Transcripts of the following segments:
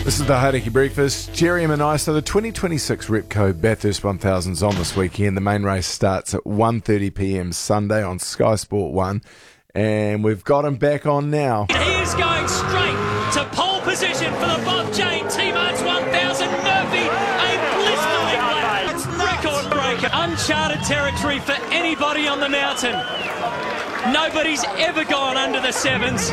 This is the Hauraki Breakfast. Jerry and I. So the 2026 Repco Bathurst 1000's on this weekend. The main race starts at 1:30pm Sunday on Sky Sport 1. And we've got him back on now. He is going straight to pole position for the Bob Jane T-Marts 1000. Murphy, a blistering lap. Record breaker. Uncharted territory for anybody on the mountain. Nobody's ever gone under the sevens.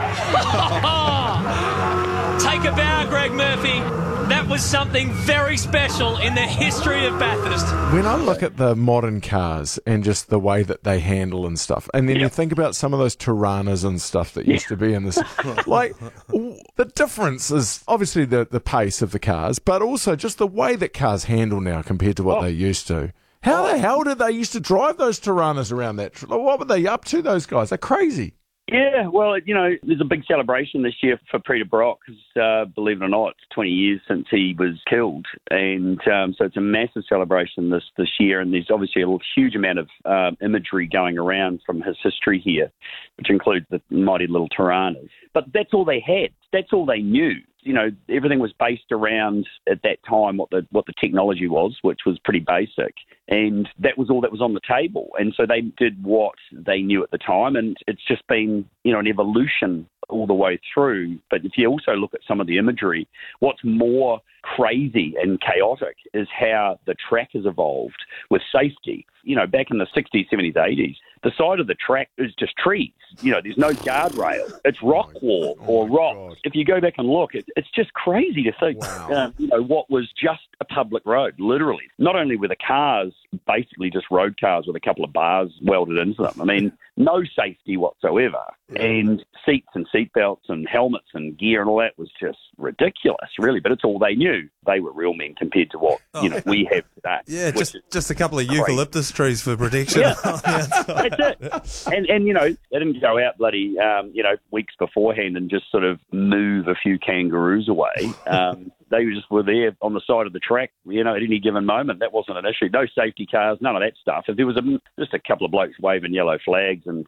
Take a bow, Greg Murphy. That was something very special in the history of Bathurst. When I look at the modern cars and just the way that they handle and stuff, and then you think about some of those Tiranas and stuff that used to be in this, like, the difference is obviously the pace of the cars, but also just the way that cars handle now compared to what they used to. How the hell did they used to drive those Tiranas around that? What were they up to, those guys? They're crazy. Yeah, well, there's a big celebration this year for Peter Brock because, believe it or not, it's 20 years since he was killed. And so it's a massive celebration this year. And there's obviously a huge amount of imagery going around from his history here, which includes the mighty little Tiranas. But that's all they had. That's all they knew. Everything was based around, at that time, what the technology was, which was pretty basic. And that was all that was on the table. And so they did what they knew at the time. And it's just been, an evolution all the way through. But if you also look at some of the imagery, what's more crazy and chaotic is how the track has evolved with safety. Back in the 60s, 70s, 80s, the side of the track is just trees. There's no guardrail. It's rock wall or rocks. If you go back and look, it's just crazy to think, what was just a public road, literally. Not only were the cars basically just road cars with a couple of bars welded into them. I mean, no safety whatsoever. And seats and seat belts and helmets and gear and all that was just ridiculous, really. But it's all they knew. They were real men compared to what we have today. Yeah, just a couple of eucalyptus trees for protection. Yeah, that's it. And they didn't go out bloody, weeks beforehand and just sort of move a few kangaroos away. They just were there on the side of the track, at any given moment. That wasn't an issue. No safety cars, none of that stuff. If there was just a couple of blokes waving yellow flags and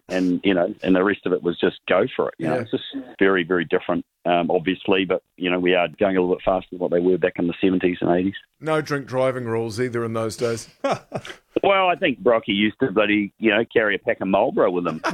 the rest of it was just go for it. It's just very, very different, obviously. But, we are going a little bit faster than what they were back in the 70s and 80s. No drink driving rules either in those days. Well, I think Brocky used to bloody, carry a pack of Marlboro with him,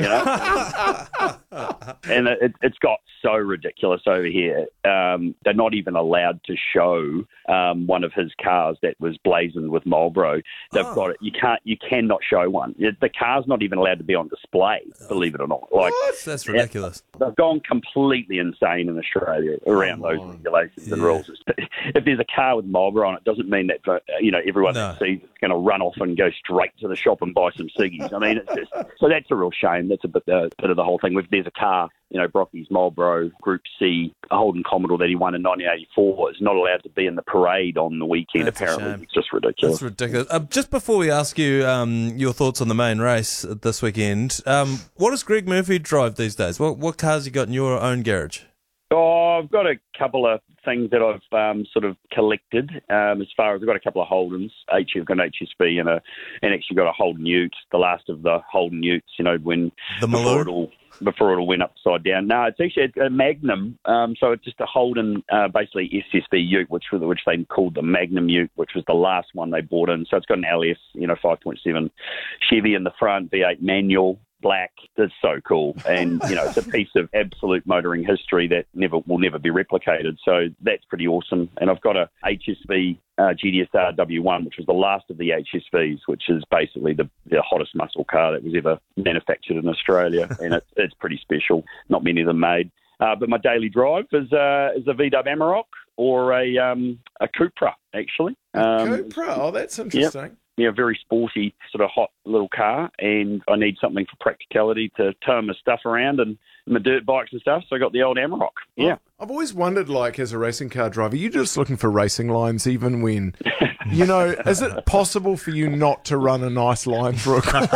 And it's got so ridiculous over here. They're not even allowed to show one of his cars that was blazoned with Marlboro. They've got it. You cannot show one. The car's not even allowed to be on display, believe it or not. What? That's ridiculous. They've gone completely insane in Australia around those regulations and rules. If there's a car with Marlboro on it, doesn't mean that everyone that sees it's going to run off and go straight to the shop and buy some ciggies. I mean, it's just so that's a real shame. That's a bit of the whole thing. If there's a car, Brocky's Marlboro Group C, a Holden Commodore that he won in 1984, is not allowed to be in the parade on the weekend. That's apparently, it's just ridiculous. That's ridiculous. Just before we ask you your thoughts on the main race this weekend, what does Greg Murphy drive these days? What cars you got in your own garage? Oh, I've got a couple of things that I've sort of collected. As far as I've got a couple of Holdens, I've got an HSB and actually got a Holden Ute, the last of the Holden Utes. When before it all went upside down. No, it's actually a Magnum. So it's just a Holden, basically SSV Ute, which they called the Magnum Ute, which was the last one they bought in. So it's got an LS, 5.7 Chevy in the front, V8 manual. Black. That's so cool. And, it's a piece of absolute motoring history that will never be replicated. So that's pretty awesome. And I've got a HSV GDSR W1, which was the last of the HSVs, which is basically the hottest muscle car that was ever manufactured in Australia. And it's pretty special. Not many of them made. But my daily drive is a VW Amarok or a Cupra, actually. Cupra? Oh, that's interesting. Yep. Yeah, very sporty, sort of hot little car, and I need something for practicality to tow my stuff around and my dirt bikes and stuff, so I got the old Amarok. Yeah. Well, I've always wondered, as a racing car driver, you're just looking for racing lines even when, is it possible for you not to run a nice line through a car?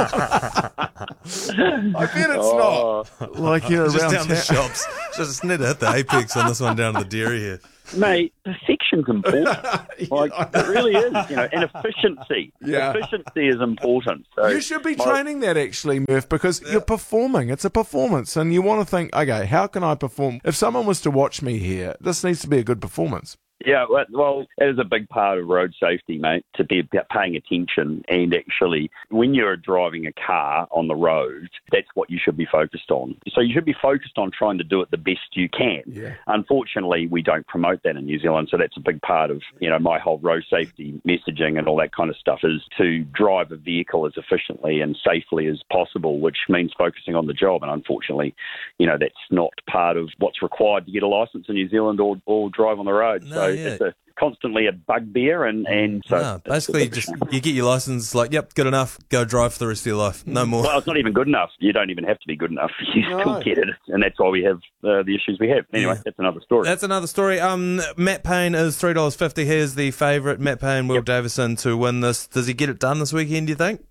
I bet it's not. Just around down the shops. Just need to hit the apex on this one down to the dairy here. Mate, perfection's important. It really is, and efficiency. Yeah. Efficiency is important. So you should be training that, actually, Murph, because you're performing. It's a performance, and you want to think, okay, how can I perform? If someone was to watch watch me here. This needs to be a good performance. Yeah, well, it is a big part of road safety, mate, to be paying attention. And actually, when you're driving a car on the road, that's what you should be focused on. So you should be focused on trying to do it the best you can. Yeah. Unfortunately, we don't promote that in New Zealand, so that's a big part of, my whole road safety messaging and all that kind of stuff is to drive a vehicle as efficiently and safely as possible, which means focusing on the job. And unfortunately, that's not part of what's required to get a licence in New Zealand or drive on the road. No, It's constantly a bugbear, and so... No, basically, you get your licence, like, yep, good enough, go drive for the rest of your life. No more. Well, it's not even good enough. You don't even have to be good enough. You still get it, and that's why we have the issues we have. Anyway, That's another story. That's another story. Matt Payne is $3.50. Here's the favourite, Matt Payne, Will Davison, to win this. Does he get it done this weekend, do you think?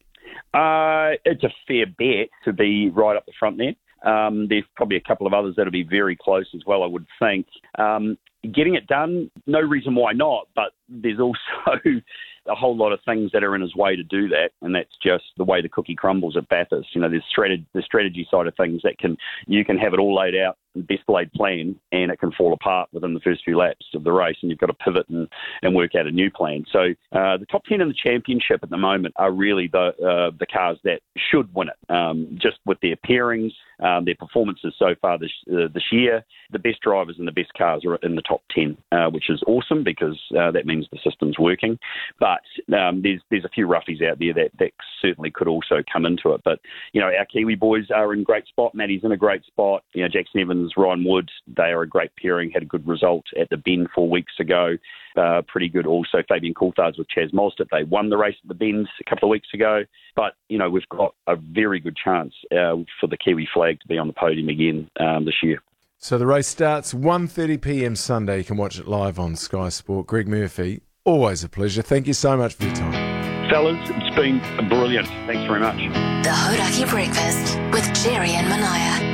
It's a fair bet to be right up the front there. There's probably a couple of others that'll be very close as well, I would think. Getting it done, no reason why not, but there's also a whole lot of things that are in his way to do that, and that's just the way the cookie crumbles at Bathurst. There's the strategy side of things that you can have it all laid out, best laid plan, and it can fall apart within the first few laps of the race, and you've got to pivot and work out a new plan. So the top 10 in the championship at the moment are really the cars that should win it, just with their pairings, their performances so far this year. The best drivers and the best cars are in the top 10, which is awesome because that means the system's working. But there's a few roughies out there that certainly could also come into it. But, our Kiwi boys are in great spot. Matty's in a great spot. Jackson Evans, Ryan Wood, they are a great pairing, had a good result at the Bend 4 weeks ago. Pretty good also. Fabian Coulthard's with Chaz Mostert. They won the race at the Bend a couple of weeks ago. But, we've got a very good chance for the Kiwi flag to be on the podium again this year. So the race starts 1:30pm Sunday. You can watch it live on Sky Sport. Greg Murphy, always a pleasure. Thank you so much for your time. Fellas, it's been brilliant. Thanks very much. The Hodaki Breakfast with Jerry and Manaya.